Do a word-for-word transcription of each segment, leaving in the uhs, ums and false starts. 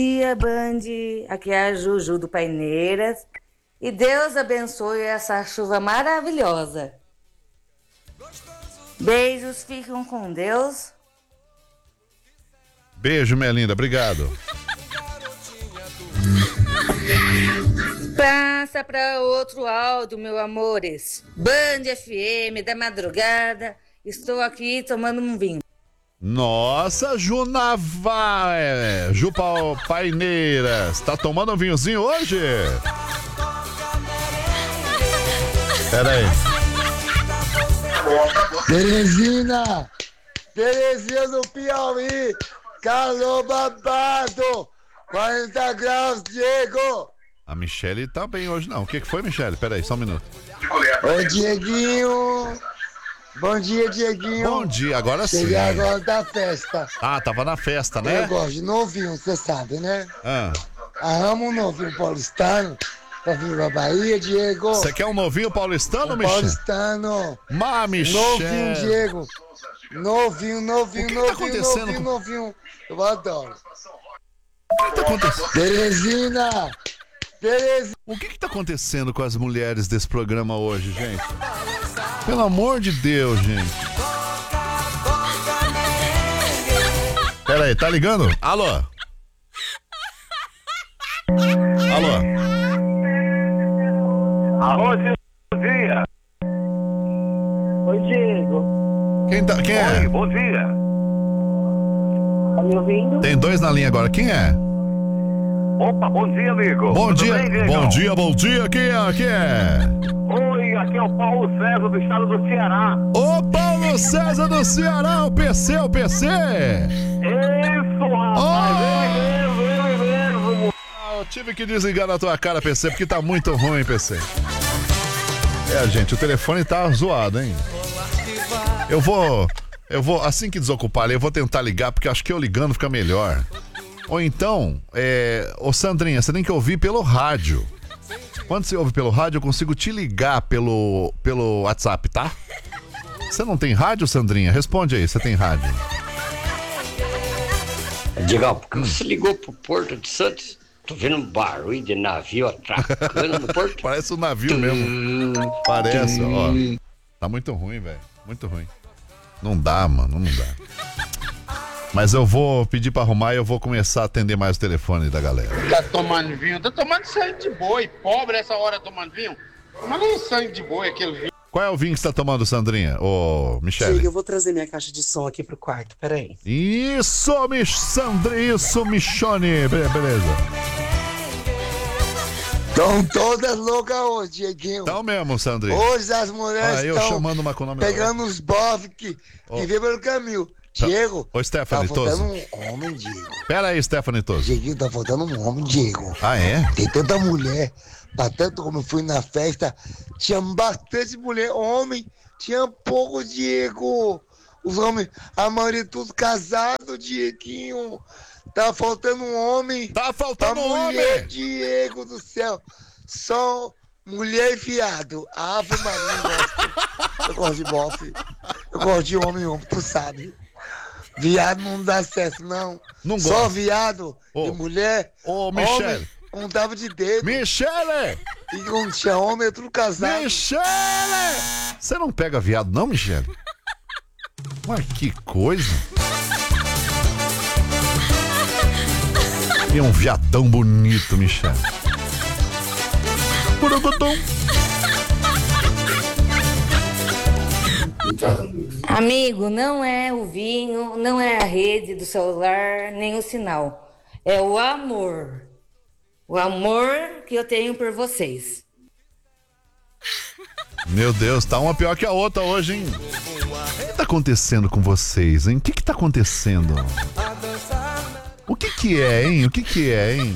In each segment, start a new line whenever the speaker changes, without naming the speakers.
dia, Band. Aqui é a Juju do Paineiras. E Deus abençoe essa chuva maravilhosa. Beijos, ficam com Deus.
Beijo, minha linda, obrigado.
Passa para outro áudio, meu amores. Band F M da madrugada. Estou aqui tomando um vinho.
Nossa, Junava, é, Ju Pa- Paineiras, tá tomando um vinhozinho hoje? Pera aí.
Teresina, Terezinha do Piauí, calor babado, quarenta graus, Diego.
A Michele tá bem hoje não. O que que foi, Michele? Pera aí, só um minuto.
Ô, Dieguinho. Bom dia, Dieguinho.
Bom dia, agora sim.
Cheguei agora da festa.
Ah, tava na festa, né?
Eu gosto de novinho, você sabe, né?
Ah.
Arrama um novinho paulistano pra vir pra Bahia, Diego.
Você quer um novinho paulistano,
um
Michele?
paulistano.
Má, Michele.
Novinho, Diego. Novinho, novinho,
O que que
novinho,
tá acontecendo
novinho,
com-
novinho. Eu adoro.
O que tá acontecendo?
Teresina, Teresina.
O que que tá acontecendo com as mulheres desse programa hoje, gente? Pelo amor de Deus, gente. Pera aí, tá ligando? Alô? Alô?
Alô, bom dia.
Oi, Diego.
Quem, tá, quem é?
Oi, bom dia.
Tá me ouvindo?
Tem dois na linha agora. Quem é?
Opa, bom dia, amigo.
Bom
Tudo
dia,
bem, Diego?
bom dia, bom dia. Quem é? Quem é?
Oi, aqui é o Paulo César do estado do Ceará.
Ô, Paulo César do Ceará, o P C, o P C.
Isso, rapaz, ele mesmo, ele mesmo.
Ah, eu tive que desligar na tua cara, P C, porque tá muito ruim, P C. É, gente, o telefone tá zoado, hein? Eu vou, eu vou, assim que desocupar ali, eu vou tentar ligar, porque acho que eu ligando fica melhor. Ou então, é... Ô Sandrinha, você tem que ouvir pelo rádio. Quando você ouve pelo rádio, eu consigo te ligar pelo, pelo WhatsApp, tá? Você não tem rádio, Sandrinha? Responde aí, você tem rádio.
Diego, por que você ligou pro Porto de Santos? Tô vendo um barulho de navio atracando no porto.
Parece um navio mesmo. Parece, ó. Tá muito ruim, velho. Muito ruim. Não dá, mano, não dá. Mas eu vou pedir pra arrumar e eu vou começar a atender mais o telefone da galera.
Tá tomando vinho? Tá tomando sangue de boi. Pobre essa hora tomando vinho. Tomando um sangue de boi, aquele vinho.
Qual é o vinho que você tá tomando, Sandrinha? Ô, Michele.
Diego, eu vou trazer minha caixa de som aqui pro quarto, peraí.
Isso, Mich Sandri, isso, Michone. Be- beleza.
Estão todas loucas hoje, Dieguinho.
Então mesmo, Sandrinha.
Hoje as mulheres
Ah, eu
estão
chamando uma com o nome
pegando os bofs que,
Ô.
que vem pelo caminho. Diego,
Ô, Stephanie
tá faltando
Toso.
um homem, Diego.
Pera aí, Stephanie Toso.
Dieguinho, tá faltando um homem, Diego.
Ah, é?
Tem tanta mulher, pra tanto como eu fui na festa, tinha bastante mulher, homem, tinha pouco, Diego. Os homens, a maioria tudo casado, Dieguinho. Tá faltando um homem.
Tá faltando
pra
um
mulher,
homem.
Diego do céu. Só mulher e fiado. Ave Maria, eu gosto. Eu gosto de bofe. Eu gosto de homem, homem, tu sabe. Viado não dá certo, não.
Não
Só
gosto.
viado
Ô.
e mulher.
Ô, Michele.
Homem, um dava de dedo.
Michele!
E quando tinha homem, é tudo casado.
Michele! Você não pega viado, não, Michele? Mas que coisa. E um viadão bonito, Michele. Purugutum.
Amigo, não é o vinho, não é a rede do celular, nem o sinal. É o amor. O amor que eu tenho por vocês.
Meu Deus, tá uma pior que a outra hoje, hein? O que tá acontecendo com vocês, hein? O que que tá acontecendo? O que que é, hein? O que que é, hein?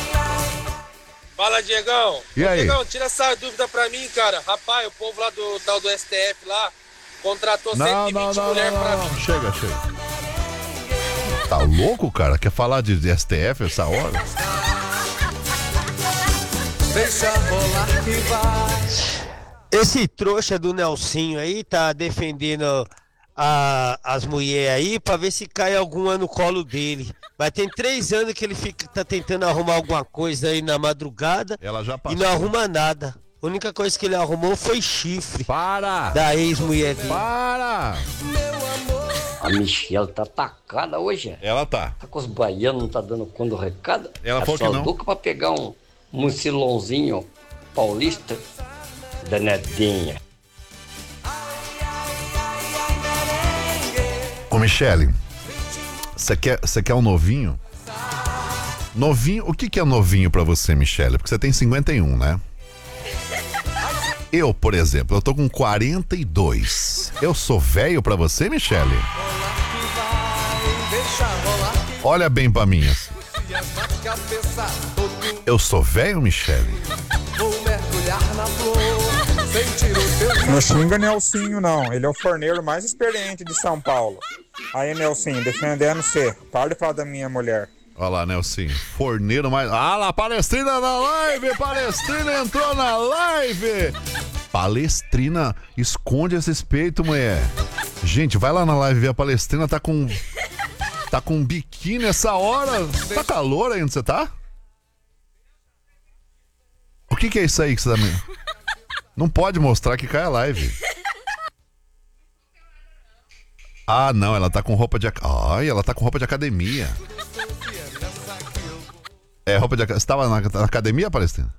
Fala, Diegão.
E
Ô,
aí?
Diegão, tira essa dúvida pra mim, cara. Rapaz, o povo lá do tal do S T F lá contratou
Não,
cento e
não,
vinte
não,
mulheres
não,
pra
não,
mim.
não. Chega, chega. Tá louco, cara? Quer falar de S T F essa hora?
Deixa rolar que vai. Esse trouxa do Nelsinho aí tá defendendo
a, as mulheres aí pra ver se cai alguma no colo dele. Mas tem três anos que ele fica, tá tentando arrumar alguma coisa aí na madrugada.
Ela já passou.
E não arruma nada. A única coisa que ele arrumou foi chifre.
Para!
Da ex-mulher dele.
Para!
A Michelle tá atacada hoje.
Ela tá.
Tá com os baianos, não tá dando conta do recado.
Ela
é
falou
só
que não.
louca pra pegar um mucilãozinho paulista da Nedinha.
Ô, Michele, você quer, você quer um novinho? Novinho, o que que é novinho pra você, Michele? Porque você tem cinquenta e um, né? Eu, por exemplo, eu tô com quarenta e dois. Eu sou velho pra você, Michele? Olha bem pra mim assim. Eu sou velho, Michele?
Não xinga Nelsinho, não. Ele é o forneiro mais experiente de São Paulo. Aí, Nelsinho, defendendo você. Para de falar da minha mulher.
Olha lá, Nelsinho. Forneiro mais... Ah lá, Palestrina na live! Palestrina entrou na live! Palestrina, esconde esse peito, mulher. Gente, vai lá na live ver a Palestrina. Tá com... Tá com um biquíni essa hora. Tá calor aí onde você tá? O que que é isso aí que você tá... Não pode mostrar que cai a live. Ah, não, ela tá com roupa de... Ai, ela tá com roupa de academia. É, roupa de... Você estava na, na academia, Palestina?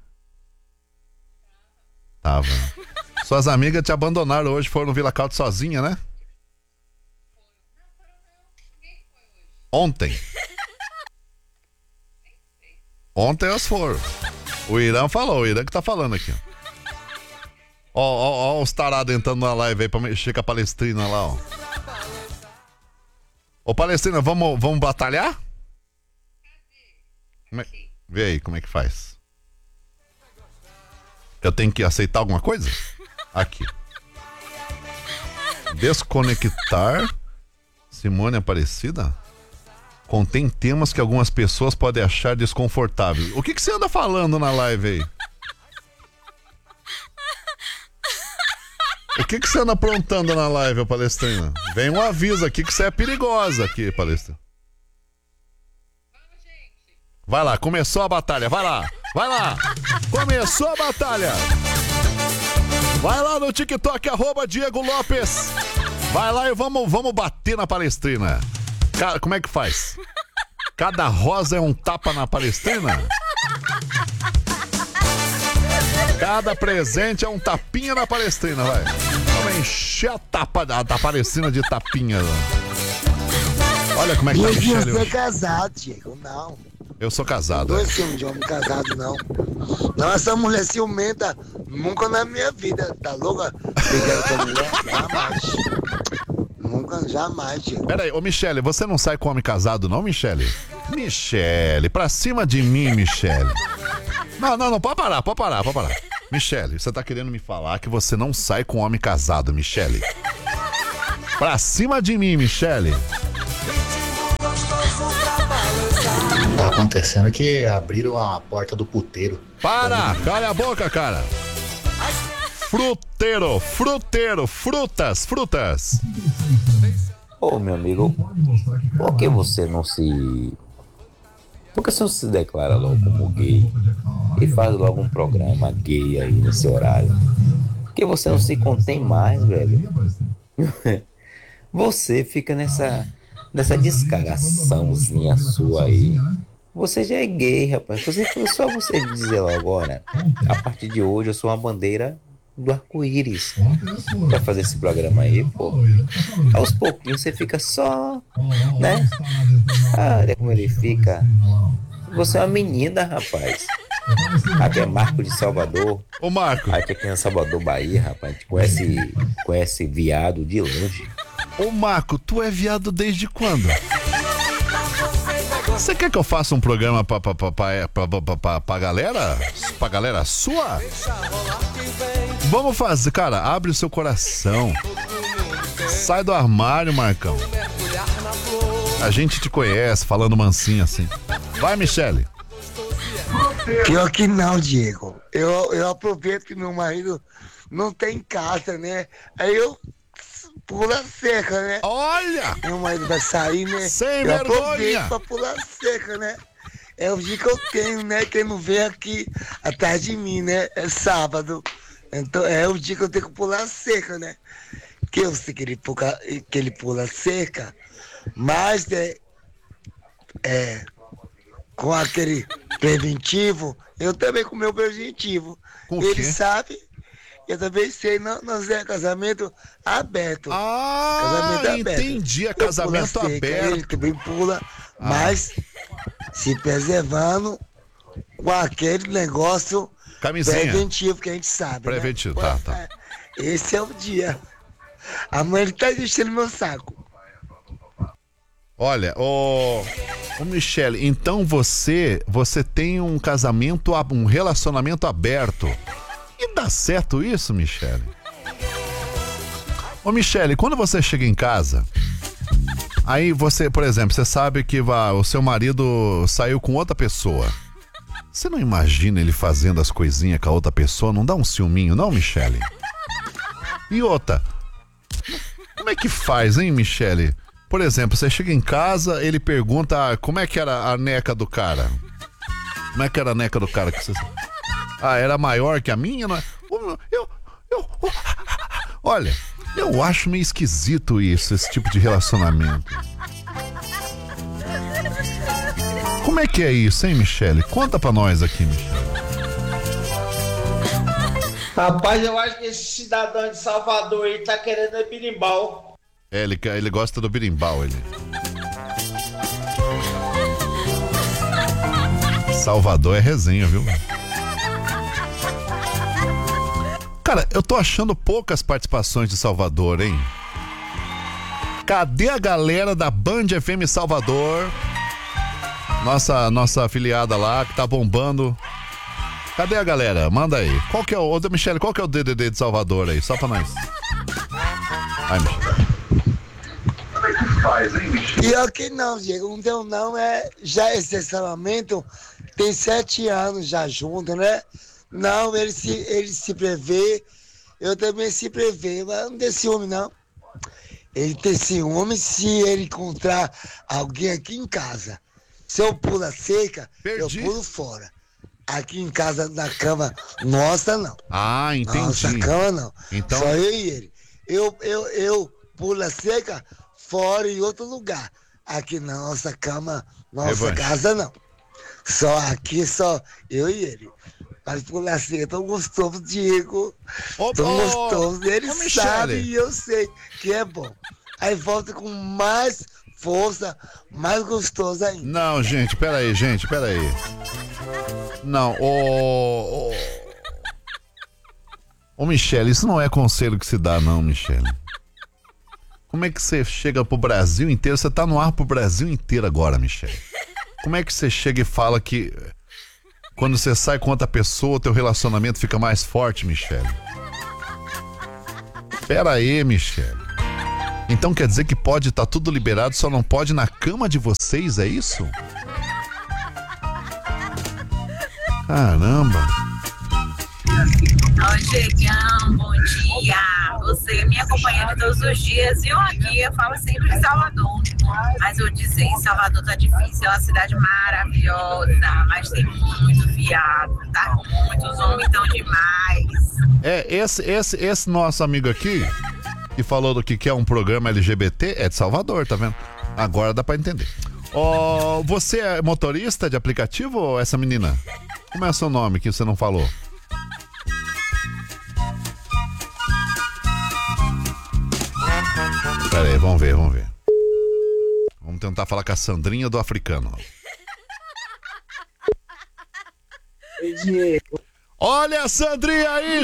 Tava. Suas amigas te abandonaram hoje, foram no Vila Caldo sozinha, né? Ontem. Ontem elas foram. O Irã falou, o Irã que tá falando aqui, ó. Ó, ó, ó os tarados entrando na live aí pra mexer com a Palestrina lá, ó. Ô, Palestrina, vamos, vamos batalhar? Como é... Vê aí como é que faz. Eu tenho que aceitar alguma coisa? Aqui. Desconectar Simone Aparecida? Contém temas que algumas pessoas podem achar desconfortáveis. O que que você anda falando na live aí? O que que você anda aprontando na live, Palestrina? Vem um aviso aqui que você é perigosa aqui, Palestrina. Vai lá, começou a batalha, vai lá, vai lá. Começou a batalha. Vai lá no TikTok, arroba Diego Lopes. Vai lá e vamos, vamos bater na Palestrina. Cara, como é que faz? Cada rosa é um tapa na Palestrina? Cada presente é um tapinha na Palestrina, vai. Vamos encher a tapa da, da Palestrina de tapinha. Olha como é que tá a Michele.
Você é casado, Diego, não.
Eu sou casado.
Dois
é.
filmes de homem casado, não. Não, essa mulher ciumenta, nunca na minha vida, tá louca? Brigando com a mulher, jamais. Nunca, jamais, Diego.
Pera aí, ô Michele, você não sai com homem casado, não, Michele? Michele, pra cima de mim, Michele. Não, não, não, pode parar, pode parar, pode parar. Michele, você tá querendo me falar que você não sai com homem casado, Michele? Pra cima de mim, Michele.
Tá acontecendo que abriram a porta do puteiro.
Para, cala a boca, cara. Fruteiro, fruteiro, frutas, frutas.
Ô, meu amigo, por que você não se... Por que você não se declara logo como gay e faz logo um programa gay aí nesse horário? Por que você não se contém mais, velho? Você fica nessa, nessa descaraçãozinha sua aí. Você já é gay, rapaz. Você, só você dizer logo agora, a partir de hoje eu sou uma bandeira do arco-íris pra fazer esse programa aí, pô. Aos pouquinhos você fica só, né? Olha como ele fica. Você é uma menina, rapaz. Aqui é Marco de Salvador.
Ô, Marco.
Aqui é em Salvador, Bahia, rapaz. A gente conhece, conhece viado de longe.
Ô, Marco, tu é viado desde quando? Você quer que eu faça um programa pra, pra, pra, pra, pra, pra, pra, pra galera? Pra galera sua? Vamos fazer, cara, abre o seu coração. Sai do armário, Marcão. A gente te conhece, falando mansinho assim. Vai, Michele.
Pior que não, Diego. Eu, eu aproveito que meu marido não tem casa, né? Aí eu pula cerca, né?
Olha!
Meu marido vai sair, né?
Sem
eu
vergonha!
aproveito pra pular cerca, né? É o dia que eu tenho, né? Quem não vem aqui atrás de mim, né? É sábado. Então é o dia que eu tenho que pular cerca, né? Que eu sei que ele pula, que ele pula cerca, mas né, é, com aquele preventivo, eu também com o meu preventivo.
Com
ele
quê?
sabe, eu também sei, não, nós é casamento aberto.
Ah,
casamento
entendi, é
aberto. Eu
casamento
pulo a cerca,
aberto.
Ele também pula,
Ah.
mas se preservando com aquele negócio
Camisinha.
preventivo que a gente sabe.
Preventivo,
né?
tá, tá.
Esse é o dia. Amanhã ele tá enchendo meu saco.
Olha, ô, ô Michele, então você, você tem um casamento, ab- um relacionamento aberto. E dá certo isso, Michele? Ô Michele, quando você chega em casa, aí você, por exemplo, você sabe que vá, o seu marido saiu com outra pessoa. Você não imagina ele fazendo as coisinhas com a outra pessoa? Não dá um ciúminho, não, Michele? E outra, como é que faz, hein, Michele? Por exemplo, você chega em casa, ele pergunta ah, como é que era a neca do cara. Como é que era a neca do cara que você... Ah, era maior que a minha? Não é? Eu, eu, eu, olha, eu acho meio esquisito isso, esse tipo de relacionamento. Como é que é isso, hein, Michele? Conta pra nós aqui, Michele.
Rapaz, eu acho que esse cidadão de Salvador aí tá querendo é birimbau.
É, ele, ele gosta do birimbau, ele. Salvador é resenha, viu? Cara, eu tô achando poucas participações de Salvador, hein? Cadê a galera da Band F M Salvador? Nossa, nossa afiliada lá, que tá bombando. Cadê a galera? Manda aí. Qual que é o... Ô, Michele, qual que é o D D D de Salvador aí? Só pra nós. Ai, Michele.
Como é que faz, hein, Michele? Pior que não, Diego. Não deu não, é... Já esse relacionamento tem sete anos já junto, né? Não, ele se, ele se prevê. Eu também se prevê, mas não tem ciúme, não. Ele tem ciúme se ele encontrar alguém aqui em casa. Se eu pulo a cerca,
Perdi.
eu pulo fora. Aqui em casa, na cama nossa, não.
Ah, entendi.
Nossa cama, não.
Então...
Só eu e ele. Eu, eu, eu pulo a cerca fora em outro lugar. Aqui na nossa cama, nossa
Revanche.
casa, não. Só aqui, só eu e ele. Mas pular a cerca é tão gostoso, Diego.
Ô,
tão
ô,
gostoso. Ele
ô, Michele.
sabe e eu sei que é bom. Aí volta com mais força, mais gostoso ainda.
Não, gente, peraí, gente, peraí. Não, ô... Ô, ô Michele, isso não é conselho que se dá, não, Michele. Como é que você chega pro Brasil inteiro? Você tá no ar pro Brasil inteiro agora, Michele. Como é que você chega e fala que quando você sai com outra pessoa, teu relacionamento fica mais forte, Michele? Pera aí, Michele. Então quer dizer que pode estar tudo liberado, só não pode na cama de vocês, é isso? Caramba.
Oi, Diegão, bom dia. Você me acompanhando todos os dias. Eu aqui, eu falo sempre de Salvador. Mas eu dizer, Salvador tá difícil, é uma cidade maravilhosa, mas tem muito viado, tá? Muitos homens tão demais.
É, esse, esse, esse nosso amigo aqui, que falou do que quer um programa L G B T, é de Salvador, tá vendo? Agora dá pra entender. Oh, você é motorista de aplicativo ou essa menina? Como é o seu nome que você não falou? Pera aí, vamos ver, vamos ver. Vamos tentar falar com a Sandrinha do Africano.
Oi, Diego.
Olha a Sandrinha aí,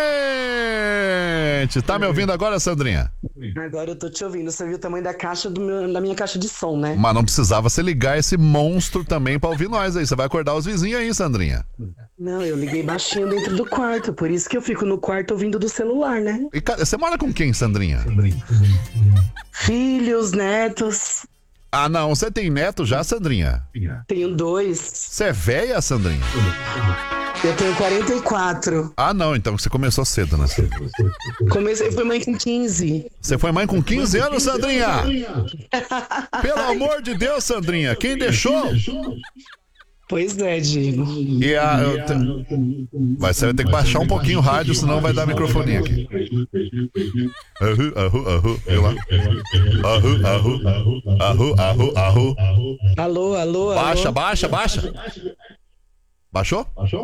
gente! Tá me ouvindo agora, Sandrinha?
Agora eu tô te ouvindo. Você viu o tamanho da caixa do meu, da minha caixa de som, né?
Mas não precisava você ligar esse monstro também pra ouvir nós aí. Você vai acordar os vizinhos aí, Sandrinha.
Não, eu liguei baixinho dentro do quarto. Por isso que eu fico no quarto ouvindo do celular, né?
E ca- você mora com quem, Sandrinha?
Filhos, netos.
Ah, não. Você tem neto já, Sandrinha?
Tenho dois.
Você é velha, Sandrinha?
Eu tenho quarenta e quatro.
Ah, não, então você começou cedo, né?
Comecei, fui mãe com quinze.
Você foi mãe com quinze anos, Sandrinha? Pelo amor de Deus, Sandrinha, quem deixou?
Pois é, Diego.
E a, eu te... Vai, você vai ter que baixar um pouquinho o rádio, senão vai dar microfonia aqui. Ahu, ahu, ahu, eu lá. Ahu, ahu, ahu, ahu, ahu.
Alô, alô, alô.
Baixa, baixa, baixa. Baixou?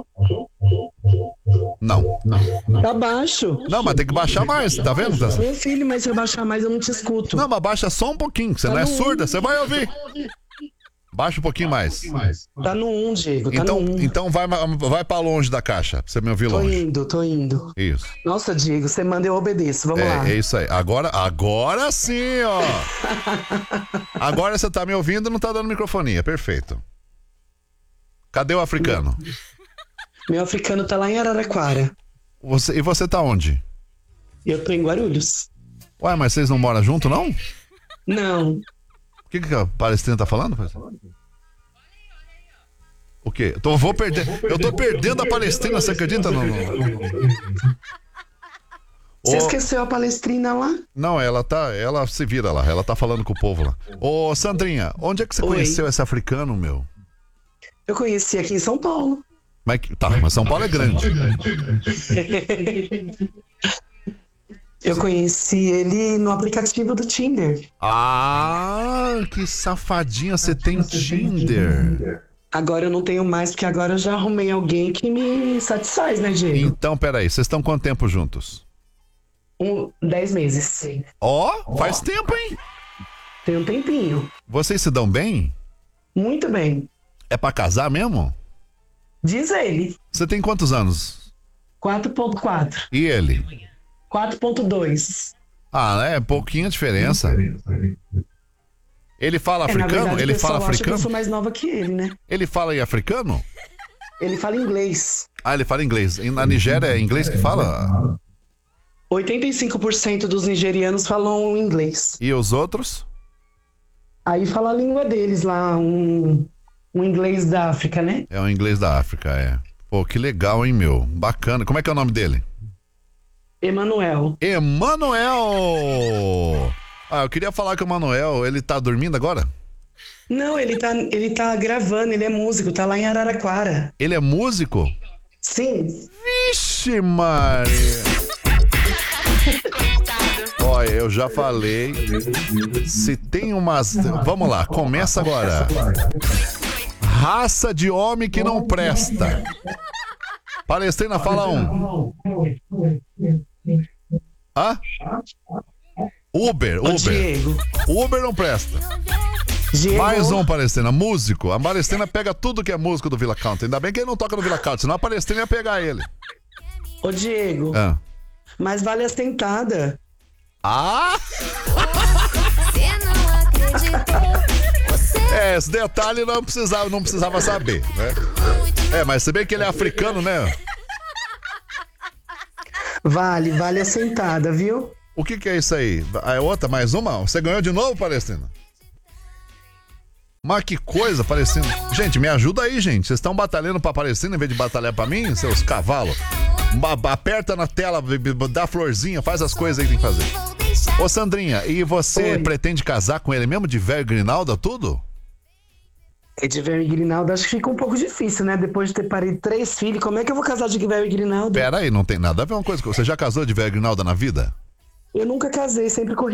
Não.
Tá baixo.
Não, mas tem que baixar mais, tá vendo?
Meu filho, mas se eu baixar mais eu não te escuto.
Não, mas baixa só um pouquinho, você
tá
não é
no
surda,
um.
você vai ouvir. Baixa um pouquinho mais.
Tá no um, Diego, tá
então,
no um.
Então vai, vai pra longe da caixa, pra você me ouvir
tô
longe.
Tô indo, tô indo.
Isso.
Nossa, Diego, você manda eu obedeço, vamos
é,
lá.
É isso aí. Agora, agora sim, ó. Agora você tá me ouvindo e não tá dando microfonia, perfeito. Cadê o africano?
Meu africano tá lá em Araraquara.
Você, e você tá onde?
Eu tô em Guarulhos.
Ué, mas vocês não moram junto, não?
Não.
O que, que a Palestina tá falando? O quê? Tô, vou perder, eu tô perdendo a Palestina, você acredita? Não, não.
Você
Ô,
esqueceu a Palestrina lá?
Não, ela tá, ela se vira lá, ela tá falando com o povo lá. Ô, Sandrinha, onde é que você
Oi.
conheceu esse africano, meu?
Eu conheci aqui em São Paulo.
Mas, tá, mas São Paulo é grande.
Eu conheci ele no aplicativo do Tinder.
Ah, que safadinha, você tem Tinder.
Agora eu não tenho mais, porque agora eu já arrumei alguém que me satisfaz, né, Diego?
Então, peraí, vocês estão quanto tempo juntos?
Um, dez meses.
Ó, oh, faz oh. tempo, hein?
Tem um tempinho.
Vocês se dão bem?
Muito bem.
É pra casar mesmo?
Diz ele.
Você tem quantos anos?
quatro ponto quatro.
E ele?
quatro ponto dois.
Ah, é pouquinha diferença. Ele fala africano?
É, na verdade,
ele
o
fala
acha
africano?
que eu sou mais nova que ele, né?
Ele fala em africano?
Ele fala inglês.
Ah, ele fala inglês. Na Nigéria é inglês que fala?
oitenta e cinco por cento dos nigerianos falam inglês.
E os outros?
Aí fala a língua deles lá, um, um inglês da África, né?
É o inglês da África, é. Pô, que legal, hein, meu? Bacana. Como é que é o nome dele?
Emanuel.
Emanuel! Ah, eu queria falar que o Emanuel, ele tá dormindo agora?
Não, ele tá, ele tá gravando, ele é músico, tá lá em Araraquara.
Ele é músico?
Sim.
Vixe, Maria! Olha, eu já falei. Se tem umas... Vamos lá, começa agora. Raça de homem que não presta. Palestrina, fala um. Hã? Uber, Uber.
Diego.
Uber não presta.
Diego.
Mais um, Palestrina. Músico. A Palestrina pega tudo que é músico do Villa Country. Ainda bem que ele não toca no Villa Country, senão a Palestrina ia pegar ele.
Ô, Diego.
Ah.
Mas vale a sentada.
Ah! É, esse detalhe não precisava, não precisava saber, né? É, mas se bem que ele é africano, né?
Vale, vale a sentada, viu?
O que que é isso aí? É outra, mais uma? Você ganhou de novo, Palestina? Mas que coisa, Palestina. Gente, me ajuda aí, gente. Vocês estão batalhando pra Palestina em vez de batalhar pra mim, seus cavalos? Aperta na tela, dá florzinha, faz as coisas aí que tem que fazer. Ô, Sandrinha, e você
Oi.
pretende casar com ele mesmo, de velho Grinalda, tudo?
Edver e Grinaldo, acho que fica um pouco difícil, né? Depois de ter parido três filhos, como é que eu vou casar de velho e Grinaldo?
Pera aí, não tem nada a ver uma coisa. Você já casou de velho Grinalda na vida?
Eu nunca casei, sempre corri